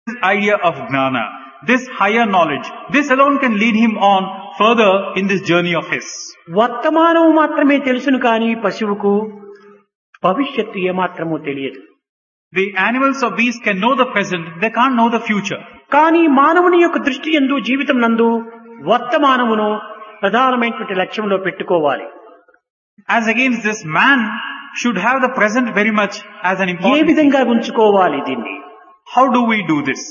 idea of gnana, this higher knowledge, this alone can lead him on further in this journey of his. వర్తమానము మాత్రమే తెలుసును కానీ పశువుకు భవిష్యత్తు ఏమాత్రమూ తెలియదు. The animals or beasts can know the present, they can't know the future. కానీ మానవుని యొక్క దృష్టి యందు జీవితం నందు వర్తమానమును ప్రధానమైనటువంటి లక్ష్యంలో పెట్టుకోవాలి. As against this, man should have the present very much as an A important. విధంగా ఉంచుకోవాలి దీన్ని? How do we do this?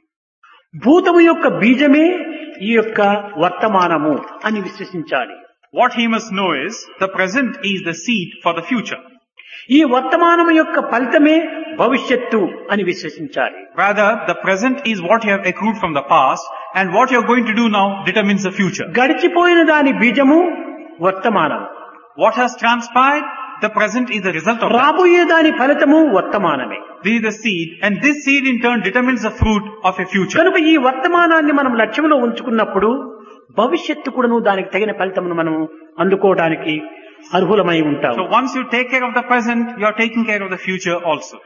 భూతము యొక్క బీజమే ఈ యొక్క వర్తమానము అని విశ్వసించాలి. What he must know is, the present is the seed for the future. ఈ వర్తమానము యొక్క ఫలితమే భవిష్యత్తు అని విశ్వసించాలి. Rather, the present is what you have accrued from the past, and what you are going to do now determines the future. గడిచిపోయిన దాని బీజము వర్తమానం, What has transpired, the present is the result of that. రాబోయే దాని ఫలితము వర్తమానమే. This is the seed, and this seed in turn determines the fruit of a future. కనుక ఈ వర్తమానాన్ని మనం లక్ష్యంలో ఉంచుకున్నప్పుడు భవిష్యత్తు కూడాను దానికి తగిన ఫలితమును మనం అందుకోవడానికి అర్హులమై ఉంటాం. So once you take care of the present, you are taking care of the future also.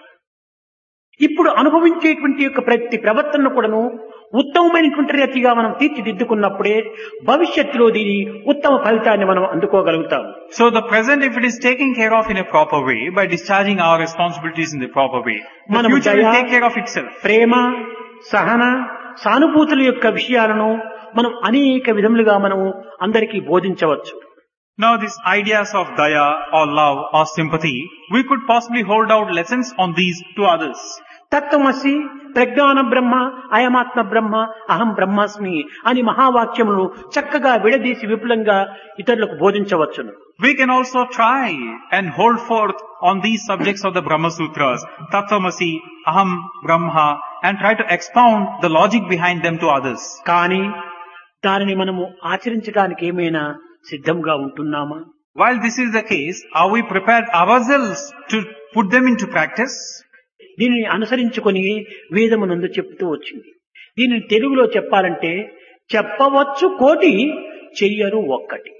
ఇప్పుడు అనుభవించేటువంటి యొక్క ప్రతి ప్రవర్తనను కూడాను ఉత్తమమైనటువంటి రీతిగా మనం తీర్చిదిద్దుకున్నప్పుడే భవిష్యత్తులో దీని ఉత్తమ ఫలితాన్ని మనం అందుకోగలుగుతాం. So the present, if it is taken care of in a proper way, by discharging our responsibilities in the proper way, the మనము future will దయ, take care of itself. ప్రేమ, సహన, సానుభూతుల యొక్క విషయాలను మనం అనేక విధములుగా మనము అందరికీ బోధించవచ్చు. Now these ideas of daya or love or sympathy, we could possibly hold out lessons on these to others. తత్వమసి, ప్రజ్ఞాన బ్రహ్మ, అయమాత్మ బ్రహ్మ, అహం బ్రహ్మాస్మి అని మహావాక్యమును చక్కగా విడదీసి విపులంగా ఇతరులకు బోధించవచ్చును. We can also try and hold forth on these subjects of the Brahma Sutras, Tattvamasi, Aham, Brahma, and try to expound the logic behind them to others. కానీ దానిని మనము ఆచరించడానికి ఏమైనా సిద్ధంగా ఉంటున్నామా? While this is the case, are we prepared ourselves to put them into practice? దీనిని అనుసరించుకొని వేదమునందు చెప్తూ వచ్చింది. దీనిని తెలుగులో చెప్పాలంటే చెప్పవచ్చు కోటి, చెయ్యరు ఒక్కటి.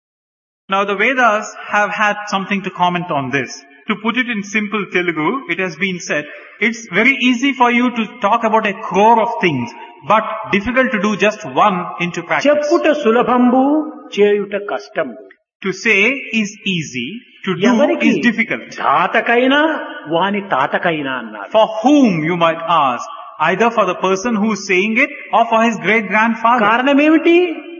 Now the Vedas have had something to comment on this. To put it in simple Telugu, it has been said, it's very easy for you to talk about a crore of things, but difficult to do just one into practice. చెప్పుట సులభంబు, చేయుట కష్టంబు. To say is easy, to do ఎవరికి? is difficult. తాతకైనా వాని తాతకైనా అన్నారు. For whom, you might ask, either for the person who is saying it or for his great-grandfather. కారణమేమిటి?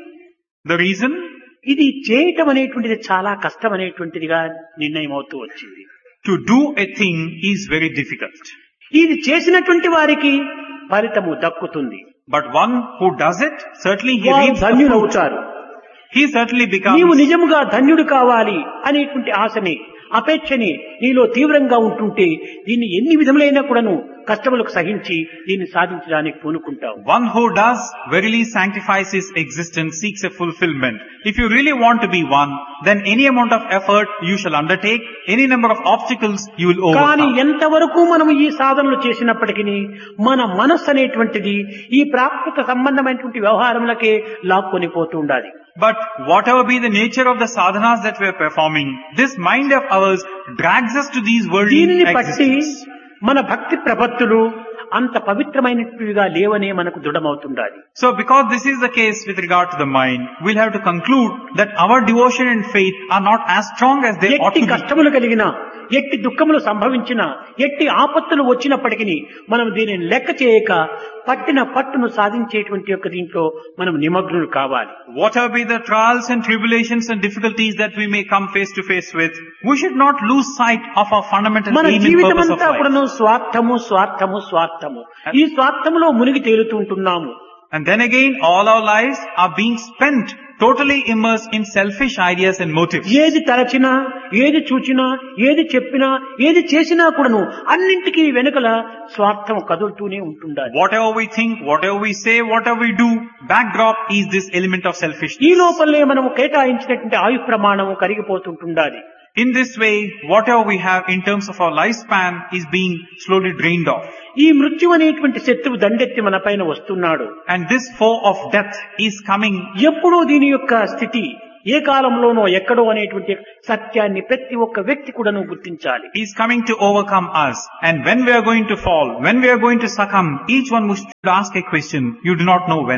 The reason? ఇది చేయటం అనేటువంటిది చాలా కష్టం అనేటువంటిదిగా నిర్ణయం అవుతూ వచ్చింది. To do a thing is very difficult. ఇది చేసినటువంటి వారికి ఫలితము దక్కుతుంది. But one who does it, certainly he వారు reaps the fruit. ధన్యులవుతారు. He certainly becomes. నీవు నిజముగా ధన్యుడు కావాలి అనేటువంటి ఆశని, అపేక్షని నీలో తీవ్రంగా ఉంటుంటే దీన్ని ఎన్ని విధములైనా కూడాను కష్టములకు సహించి దీన్ని సాధించడానికి పూనుకుంటావు. One who does verily sanctifies his existence, seeks a fulfillment. If you really want to be one, then any amount of effort you shall undertake, any number of obstacles you will కానీ overcome. ఎంతవరకు మనం ఈ సాధనలు చేసినప్పటికీ మన మనస్సు అనేటువంటిది ఈ ప్రాకృత సంబంధమైనటువంటి వ్యవహారములకే లాక్కొని పోతూ ఉండాలి. But whatever be the nature of the sadhanas that we are performing, this mind of ours drags us to these worldly దీనిని బట్టి existence. మన భక్తి ప్రపత్తులు అంత పవిత్రమైనటివిగా లేవనే మనకు దృఢమవుతుండాలి. So because this is the case with regard to the mind, we'll have to conclude that our devotion and faith are not as strong as they ought ఎట్టి to be. కష్టములు కలిగినా, ఎట్టి దుఃఖములు సంభవించినా, ఎట్టి ఆపత్తులు వచ్చినప్పటికీ మనం దీనిని లెక్క చేయక పట్టిన పట్టును సాధించేటువంటి యొక్క దీంట్లో మనం నిమగ్నులు కావాలి. Whatever be the trials and tribulations and difficulties that we may come face to face with, we should not lose sight of our fundamental మన aim and జీవితం purpose of అంతా life. కూడాను స్వార్థము స్వార్థము స్వార్థము. ఈ స్వార్థములో మునిగి తేలుతూ ఉంటున్నాము. And then again, all our lives are being spent totally immersed in selfish ideas and motives. ఏది తలచినా, ఏది చూచినా, ఏది చెప్పినా, ఏది చేసినా కూడాను అన్నింటికీ వెనుకల స్వార్థం కదులుతూనే ఉంటుండాలి. Whatever we think, whatever we say, whatever we do, backdrop is this element of ఈ selfishness. లోపలే మనము కేటాయించినటువంటి ఆయు ప్రమాణము కరిగిపోతుంటుండాలి. In this way, whatever we have in terms of our lifespan is being slowly drained off. ఈ మృత్యు అనేటువంటి శత్రువు దండెత్తి మన పైన వస్తున్నాడు. And this foe of death is coming. ఎప్పుడూ దీని యొక్క స్థితి ఏ కాలంలోనో ఎక్కడో అనేటువంటి సత్యాన్ని ప్రతి ఒక్క వ్యక్తి కూడాను గుర్తించాలి. He is coming to overcome us. And when we are going to fall, when we are going to succumb, each one should ask a question. You do not know when.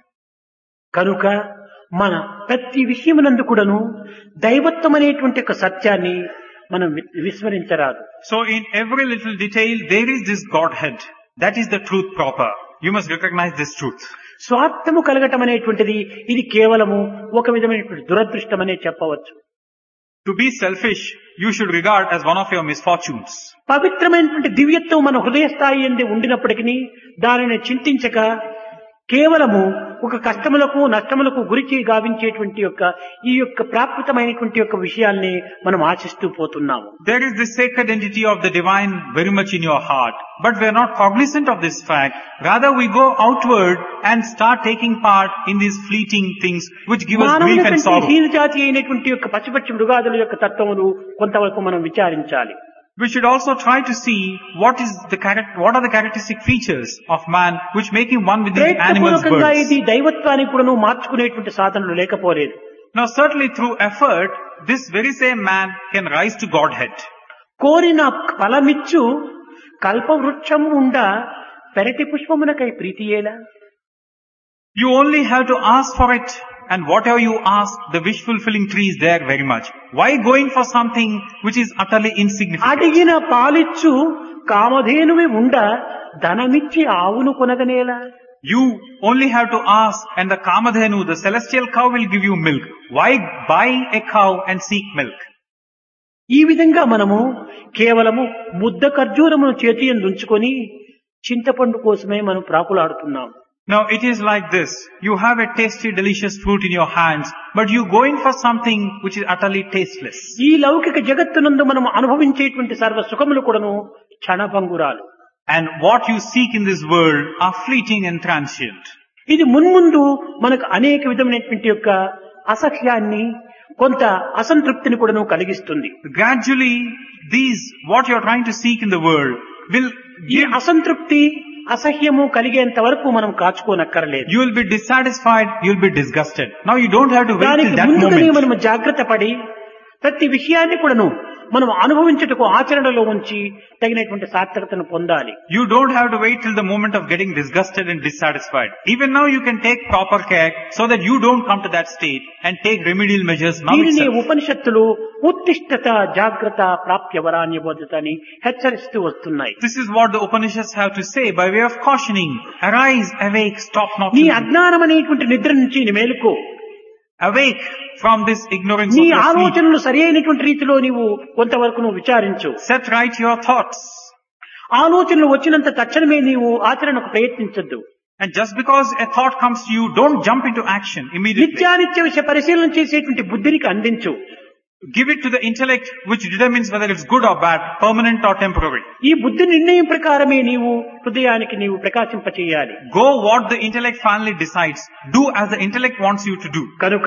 కనుక మన ప్రతి విషయమునందు కూడాను దైవత్వం అనేటువంటి ఒక సత్యాన్ని మనం విస్మరించరాదు. So in every little detail, there is this Godhead. That is the truth proper. You must recognize this truth. స్వార్థము కలగటం అనేటువంటిది ఇది కేవలము ఒక విధమైనటువంటి దురదృష్టం అనే చెప్పవచ్చు. To be selfish, you should regard as one of your misfortunes. పవిత్రమైనటువంటి దివ్యత్వం మన హృదయ స్థాయి ఎందు ఉండినప్పటికీ దానిని చింతించక కేవలము ఒక కష్టములకు నష్టములకు గురించి గావించేటువంటి ఈ యొక్క ప్రాప్తమైనటువంటి యొక్క విషయాల్ని మనం ఆశిస్తూ పోతున్నాము. There is the sacred entity of the divine very much in your heart, but we are not cognizant of this fact. Rather we go outward and start taking part in these fleeting things which give us grief and sorrow. హీన జాతి అయినటువంటి యొక్క పశుపక్షి మృగాదుల యొక్క తత్వములు కొంతవరకు మనం విచారించాలి. We should also try to see what are the characteristic features of man which make him one with these animals, birds. ఇది దైవత్వానికి కూడాను మార్చుకునేటువంటి సాధనలు లేకపోలేదు. Now certainly through effort, this very same man can rise to Godhead. కోరిన ఫలమిచ్చు కల్పవృక్షం ఉండ పెరటి పుష్పమునకై ప్రీతియేలా. You only have to ask for it, and whatever you ask, the wish-fulfilling tree is there very much. Why going for something which is utterly insignificant? అడిగిన పాలిచ్చు కామధేనువి ఉండ ధనమిచ్చి ఆవును కొనగనేలా. You only have to ask, and the Kamadhenu, the celestial cow, will give you milk. Why buy a cow and seek milk? ఈ విధంగా మనము కేవలము ముద్ద ఖర్జూరమును చేతి యందు ఉంచుకొని చింతపండు కోసమే మనం ప్రాకులాడుతున్నాం. Now it is like this. You have a tasty, delicious fruit in your hands, but you go in for something which is utterly tasteless. ఈ లౌకిక జగత్తునందు మనం అనుభవించేటువంటి సర్వ సుఖములు కూడాను క్షణభంగురాలు. And what you seek in this world are fleeting and transient. ఇది మున్ముందు మనకు అనేక విధమైనటువంటి యొక్క అసహ్యాన్ని కొంత అసంతృప్తిని కూడాను కలిగిస్తుంది. Gradually, what you are trying to seek in the world will ఈ అసంతృప్తి అసహ్యము కలిగేంత వరకు మనం కాచుకోనక్కర్లేదు. You will be dissatisfied, you will be disgusted. Now you don't have to wait till that ముందుగానే moment. మనం జాగ్రత్త పడి ప్రతి విషయాన్ని కూడాను మనం అనుభవించుటకు ఆచరణలో ఉంచి తగినటువంటి సార్థకతను పొందాలి. You don't have to wait till the moment of getting disgusted and dissatisfied. Even now you can take proper care so that you don't come to that state and take remedial measures now దీనిని itself. ఉపనిషత్తులు ఉత్తిష్టత జాగ్రత్త ప్రాప్య వరాన్య బోధత అని హెచ్చరిస్తూ వస్తున్నాయి. This is what the Upanishads have to say by way of cautioning. Arise, awake, stop not. నీ అజ్ఞానం అనేటువంటి నిద్ర నుంచి నీ మేలుకో. Awake from this ignorance నీ of your sleep. ఆలోచనలు సరి అయినటువంటి రీతిలో నీవు కొంతవరకు నువ్వు విచారించు. Set right your thoughts. ఆలోచనలు వచ్చినంత తక్షణమే నీవు ఆచరణకు ప్రయత్నించద్దు. And just because a thought comes to you, don't jump into action immediately. నిత్యానిత్య విషయ పరిశీలన చేసేటువంటి బుద్ధినికి అందించు. Give it to the intellect which determines whether it's good or bad, permanent or temporary. ఈ బుద్ధి నిర్ణయం ప్రకారమే నీవు హృదయానికి నీవు ప్రకాశింపచేయాలి. Go what the intellect finally decides. Do as the intellect wants you to do. కనుక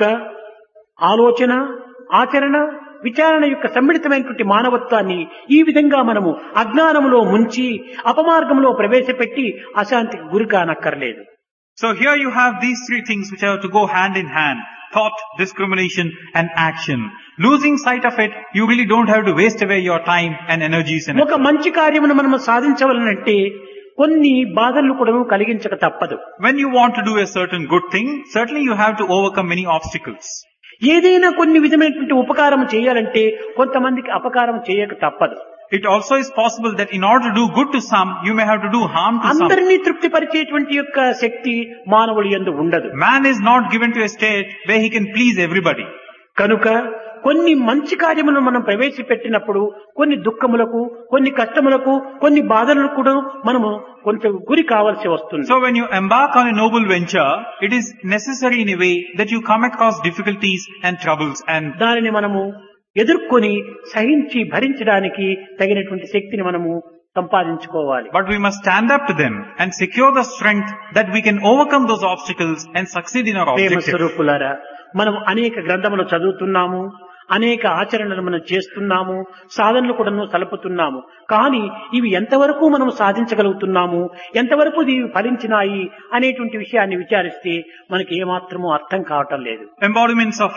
ఆలోచన ఆచరణ విచారణ యొక్క సమ్మిళితమైనటువంటి మానవత్వాన్ని ఈ విధంగా మనము అజ్ఞానములో ముంచి అపమార్గంలో ప్రవేశపెట్టి అశాంతికి గురి కానక్కర్లేదు. So here you have these three things which have to go hand in hand. Thought, discrimination and action. Losing sight of it, you really don't have to waste away your time and energies and ఒక మంచి కార్యమును మనం సాధించవలనంటే కొన్ని బాధలను కూడా కలిగించక తప్పదు. When you want to do a certain good thing, certainly you have to overcome many obstacles. ఏదైనా కొన్ని విధమైనటువంటి ఉపకారం చేయాలంటే కొంతమందికి అపకారం చేయక తప్పదు. It also is possible that in order to do good to some, you may have to do harm to some. అందరినీ తృప్తిపరిచేటువంటి యొక్క శక్తి మానవుడి యందు ఉండదు. Man is not given to a state where he can please everybody. కనుక కొన్ని మంచి కార్యములను మనం ప్రవేశపెట్టినప్పుడు కొన్ని దుఃఖములకు కొన్ని కష్టములకు కొన్ని బాధలకు కూడా మనము కొంచెం గురి కావాల్సి వస్తుంది. So when you embark on a noble venture, it is necessary in a way that you come across difficulties and troubles, and దానిని మనము ఎదుర్కొని సహించి భరించడానికి తగినటువంటి శక్తిని మనము సంపాదించుకోవాలి. but we must stand up to them and secure the strength that we can overcome those obstacles and succeed in our Prema objective. స్వరూపులారా, మనం అనేక గ్రంథములు చదువుతున్నాము, అనేక ఆచరణలు మనం చేస్తున్నాము, సాధనలు కూడా సలుపుతున్నాము. కానీ ఇవి ఎంతవరకు మనం సాధించగలుగుతున్నాము, ఎంతవరకు ఇవి ఫలించినాయి అనేటువంటి విషయాన్ని విచారిస్తే మనకి ఏమాత్రమూ అర్థం కావటం లేదు. Embodiments of love.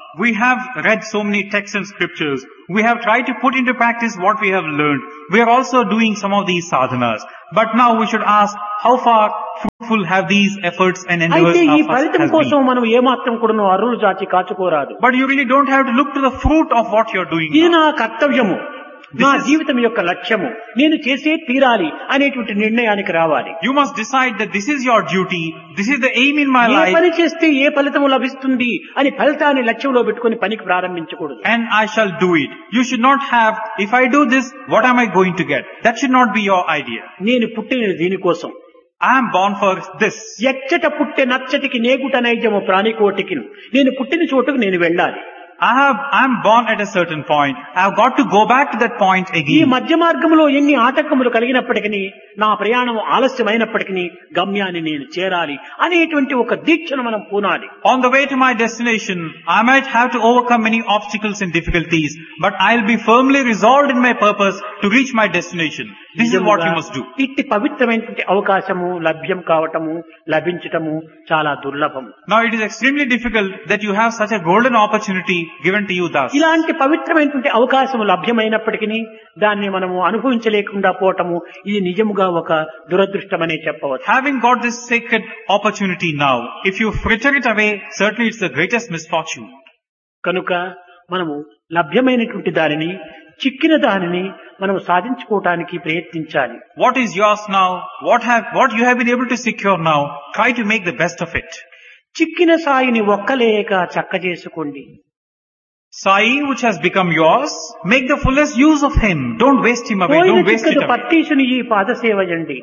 We have read so many texts and scriptures. We have tried to put into practice what we have learned. We are also doing some of these sadhanas. But now we should ask, how far fruitful have these efforts and endeavors అయితే ఈ of us ఫలితం has కోసం been? మనం ఏమాత్రం కూడా అరువులు చాచి కాచుకోరాదు. But you really don't have to look to the fruit of what you're doing ఇది now. నా కర్తవ్యము, నా జీవితం యొక్క లక్ష్యము, నేను చేసే తీరాలి అనేటువంటి నిర్ణయానికి రావాలి. You must decide that this is your duty, this is the aim in my A life, పని చేస్తే ఏ ఫలితము లభిస్తుంది అని ఫలితాన్ని లక్ష్యంలో పెట్టుకుని పనికి ప్రారంభించకూడదు. and I shall do it. You should not have, if I do this, what am I going to get? That should not be your idea. నేను పుట్టినది దీనికోసం. I am born for this. ఎచ్చట పుట్టే నచ్చటికి నేగుట నైజము ప్రాణికోటికి, నేను పుట్టిన చోటుకు నేను వెళ్ళాలి. I am born at a certain point. I have got to go back to that point ఈ again. మధ్య మార్గంలో ఎన్ని ఆటంకములు కలిగినప్పటికీ, నా ప్రయాణం ఆలస్యమైనప్పటికీ గమ్యాన్ని నేను చేరాలి అనేటువంటి ఒక దీక్షను మనం పూనాలి. On the way to my destination, I might have to overcome many obstacles and difficulties, but I'll be firmly resolved in my purpose to reach my destination. This is what you must do. ఇట్టి పవిత్రమైనటువంటి అవకాశము లభ్యం కావటము, లభించటము చాలా దుర్లభము. Now it is extremely difficult that you have such a golden opportunity given to you thus. ఇలాంటి పవిత్రమైనటువంటి అవకాశము లభ్యమైనప్పటికీ దాన్ని మనము అనుభవించలేకుండా పోవటము ఇది నిజముగా ఒక దురదృష్టమనే చెప్పవచ్చు. Having got this sacred opportunity now, if you fritter it away, certainly it's the greatest misfortune. కనుక మనము లభ్యమైనటువంటి దానిని, చిక్కిన దానిని మనం సాధించుకోవటానికి ప్రయత్నించాలి. What is yours now, what you have been able to secure now, try to make the best of it. చిక్కిన సాయిని ఒక్కలేక చక్క చేసుకోండి. Sai which has become yours, make the fullest use of him. Don't waste him away, పోయిన don't waste it చిక్కదు away. పత్తీసుని ఈ పాదసేవయండి.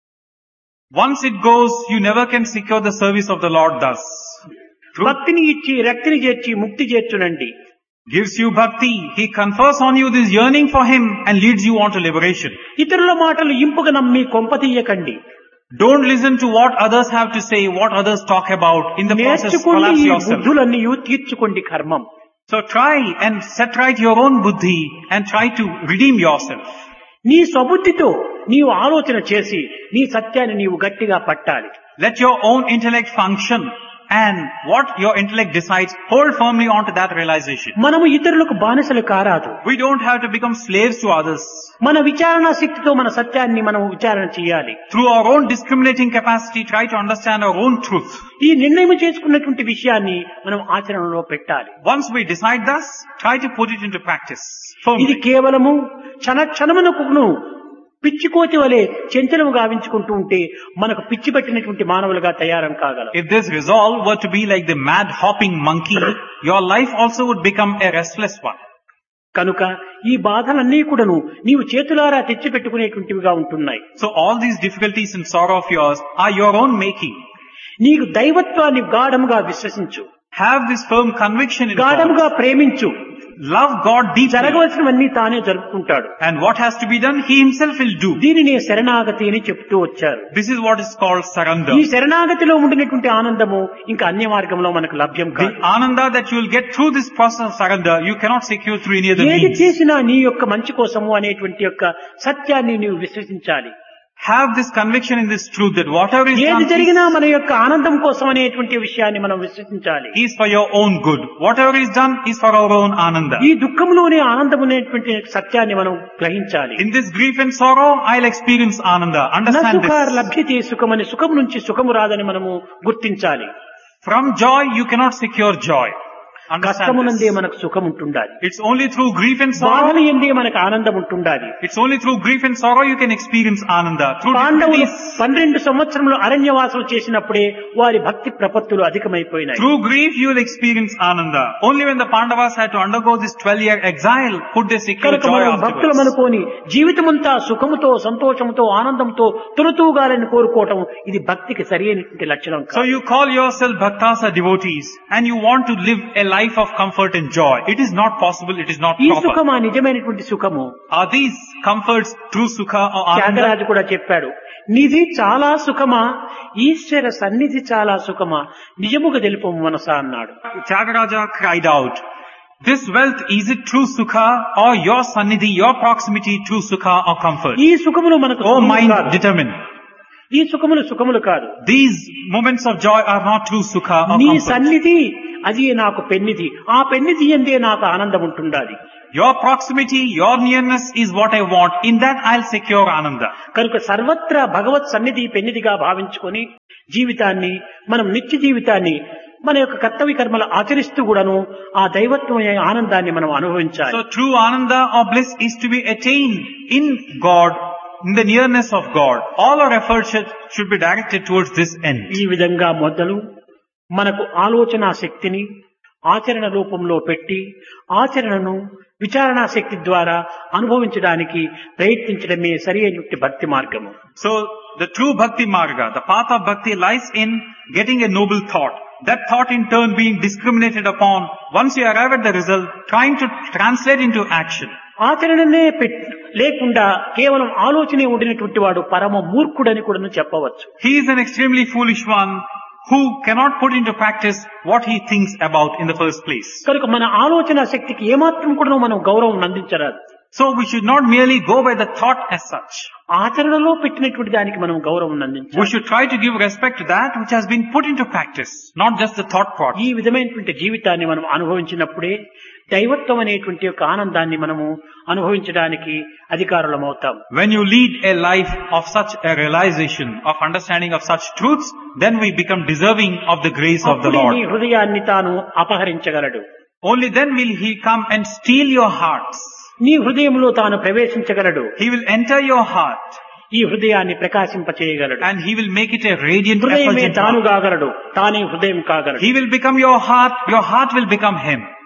Once it goes, you never can secure the service of the Lord thus. True. భక్తిని ఇచ్చి రక్తిని చేర్చి ముక్తి చేర్చునండి. Gives you bhakti, he confers on you this yearning for him and leads you on to liberation. ఇతరుల మాటలు ఇంపుగా నమ్మి కొంపతీయకండి. Don't listen to what others have to say, what others talk about. In the process, నేర్చుకోండి collapse ఈ yourself. బుద్ధులన్నీ తీర్చుకోండి కర్మం. So try and set right your own buddhi and try to redeem yourself. నీ స్వబుద్ధితో నీవు ఆలోచన చేసి నీ సత్యాన్ని నీవు గట్టిగా పట్టాలి. Let your own intellect function, and what your intellect decides, hold firmly on to that realization. మనము ఇతరులకు బానిసలు కారాదు. We don't have to become slaves to others. మన విచారణ శక్తితో మన సత్యాన్ని మనం విచారణ చేయాలి. Through our own discriminating capacity, try to understand our own truth. ఈ నిర్ణయం చేసుకున్నటువంటి విషయాన్ని మనం ఆచరణలో పెట్టాలి. Once we decide thus, try to put it into practice. ఇది Firmly. కేవలము క్షణమునకును పిచ్చికోతి వలె చెంచలము గావించుకుంటూ ఉంటే మనకు పిచ్చి పట్టినటువంటి మానవులుగా తయారం కాగలం. If this resolve were to be like the mad hopping monkey, your life also would become a restless one. కనుక ఈ బాధలన్నీ కూడాను నీవు చేతులారా తెచ్చిపెట్టుకునేటువంటివిగా ఉంటున్నాయి. So all these difficulties and sorrow of yours are your own making. నీకు దైవత్వాన్ని గాఢముగా విశ్వసించు, Have this firm conviction in God. గాఢముగా ప్రేమించు. Love God deeply. జరగవలసినవన్నీ తానే జరుపుకుంటాడు. And what has to be done, He Himself will do. దీనినే శరణాగతి అని చెప్తూ వచ్చారు. This is what is called surrender. ఈ శరణాగతిలో ఉండినటువంటి ఆనందము ఇంకా అన్య మార్గంలో మనకు లభ్యం The కాదు. ananda that you will get through this process of surrender, you cannot secure through any other ఏది means. చేసినా నీ యొక్క మంచి కోసము అనేటువంటి యొక్క సత్యాన్ని నీవు విశ్వసించాలి. Have this conviction in this truth that whatever is ఏది done జరిగినా మన యొక్క ఆనందం కోసం అనేటువంటి విషయాన్ని మనం విశ్వసించాలి. is for your own good. Whatever is done is for our own ananda. ఈ దుఃఖంలోనే ఆనందం అనేటువంటి సత్యాన్ని మనం గ్రహించాలి. In this grief and sorrow, I'll experience ananda. Understand నసుఖార్ this. లభ్యతే సుఖమని సుఖం నుంచి సుఖము రాదని మనము గుర్తించాలి. From joy, you cannot secure joy. Understand కష్టమునందే this. మనకు సుఖం ఉంటుండాలి. It's only through grief and sorrow. బాధలు ఎందే మనకు ఆనందం ఉంటుండాలి. It's only through grief and sorrow you can experience ananda. Through పాండవులు difficulties, 12 సంవత్సరములు అరణ్యవాసం చేసినప్పుడే వారి భక్తి ప్రపత్తులు అధికమైపోయినాయి. through grief you will experience ananda. Only when the Pandavas had to undergo this 12-year exile could they secure కనుక joy మనం భక్తులు afterwards. అనుకోని జీవితమంతా సుఖముతో సంతోషముతో ఆనందంతో తులతూగాలని కోరుకోవటం ఇది భక్తికి సరైనటువంటి లక్షణం So కాదు. you call yourself bhaktas or devotees and you want to live a life of comfort and joy. It is not possible, it is not ఈ proper. సుఖమా నిజమైనటువంటి సుఖము? Are these comforts true sukha or ananda? Tyagaraju కూడా చెప్పాడు, నిధి చాలా సుఖమా, ఈశ్వర సన్నిధి చాలా సుఖమా, నిజముగా తెలుపు మనసా అన్నాడు. Tyagaraja cried out, this wealth, is it true sukha or your sannidhi, your proximity true sukha or comfort? ఈ సుఖములు మనకు Oh సుఖములు mind, కాదు. determine. ఈ సుఖములు సుఖములు కాదు. These moments of joy are not true sukha or నీ comfort. సన్నిధి అది నాకు పెన్నిధి, ఆ పెన్నిధి ఎందే నాకు ఆనందం ఉంటుండాలి. Your proximity, your nearness is what I want. In that I'll secure Ananda. కనుక సర్వత్రా భగవత్ సన్నిధి పెన్నిధిగా భావించుకొని జీవితాన్ని, మనం నిత్య జీవితాన్ని మన యొక్క కర్తవ్య కర్మలు ఆచరిస్తూ కూడాను ఆ దైవత్వమైన ఆనందాన్ని మనం అనుభవించాలి. So true Ananda or bliss is to be attained in God, in the nearness of God. All our efforts should be directed towards this end. ఈ విధంగా మొదలు మనకు ఆలోచనా శక్తిని ఆచరణ రూపంలో పెట్టి ఆచరణను విచారణా శక్తి ద్వారా అనుభవించడానికి ప్రయత్నించడమే సరి అయినటువంటి భక్తి మార్గము. So the true bhakti marga, the path of bhakti lies in getting a noble thought. That thought in turn being discriminated upon. Once you arrive at the result, trying to translate into action. ఆచరణనే లేకుండా కేవలం ఆలోచనే ఉండినటువంటి వాడు పరమ మూర్ఖుడని కూడా చెప్పవచ్చు. He is an extremely foolish one who cannot put into practice what he thinks about in the first place. కనుక మన ఆలోచన శక్తికి ఏమాత్రం కూడా మనం గౌరవం అందించరాదు. So we should not merely go by the thought as such. ఆచరణలో పెట్టినటువంటి దానికి మనం గౌరవం అందించాలి. We should try to give respect to that which has been put into practice, not just the thought part. ఈ విధమైనటువంటి జీవితాన్ని మనం అనుభవించినప్పుడే దైవత్వం అనేటువంటి యొక్క ఆనందాన్ని మనము అనుభవించడానికి అధికారులమవుతాం. When you lead a life of such a realization, of understanding of such truths, then we become deserving of the grace of the Lord. నీ హృదయాన్ని తాను అపహరించగలడు. Only then will he come and steal your hearts. నీ హృదయంలో తాను ప్రవేశించగలడు. He will enter your heart. ఈ హృదయాన్ని ప్రకాశింపచేయగలడు. And he will make it a radiant, హృదయమే effulgent తాను heart. కాగలడు, తానే హృదయం కాగలడు. He will become your heart will become him.